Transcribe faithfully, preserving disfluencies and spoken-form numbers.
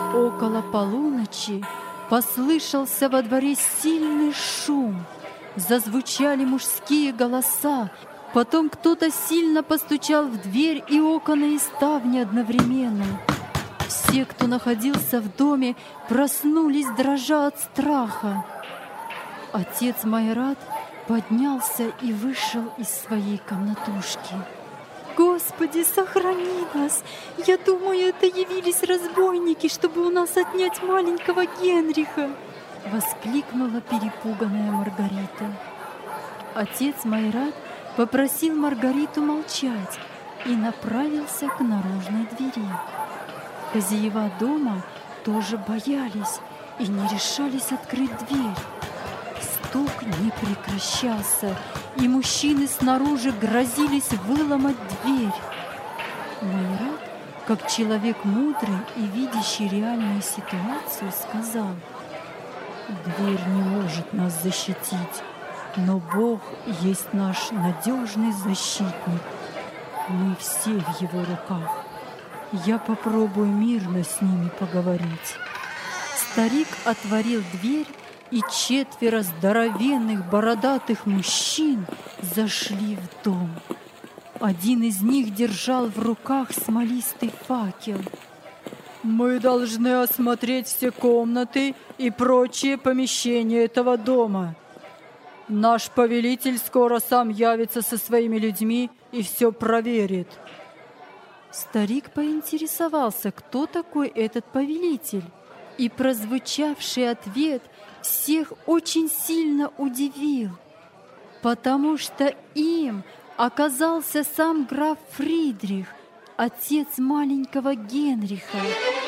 Около полуночи послышался во дворе сильный шум. Зазвучали мужские голоса. Потом кто-то сильно постучал в дверь и окна, и ставни одновременно. Все, кто находился в доме, проснулись, дрожа от страха. Отец Майрат поднялся и вышел из своей комнатушки. «Господи, сохрани нас! Я думаю, это явились разбойники, чтобы у нас отнять маленького Генриха!» — воскликнула перепуганная Маргарита. Отец Майрат попросил Маргариту молчать и направился к наружной двери. Хозяева дома тоже боялись и не решались открыть дверь. Стук не прекращался, и мужчины снаружи грозились выломать дверь. Майрат, как человек мудрый и видящий реальную ситуацию, сказал: «Дверь не может нас защитить, но Бог есть наш надежный защитник. Мы все в Его руках. Я попробую мирно с ними поговорить». Старик отворил дверь, и четверо здоровенных бородатых мужчин зашли в дом. Один из них держал в руках смолистый факел. «Мы должны осмотреть все комнаты и прочие помещения этого дома. Наш повелитель скоро сам явится со своими людьми и все проверит». Старик поинтересовался, кто такой этот повелитель, и прозвучавший ответ всех очень сильно удивил, потому что им оказался сам граф Фридрих, отец маленького Генриха.